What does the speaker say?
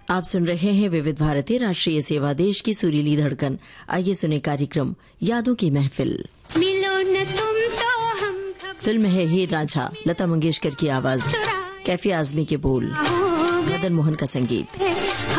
आप सुन रहे हैं विविध भारती राष्ट्रीय सेवा देश की सुरीली धड़कन। आइए सुने कार्यक्रम यादों की महफिल। मिलो न तुम तो हम फिल्म है हीर रांझा, लता मंगेशकर की आवाज, कैफी आजमी के बोल, मदन मोहन का संगीत।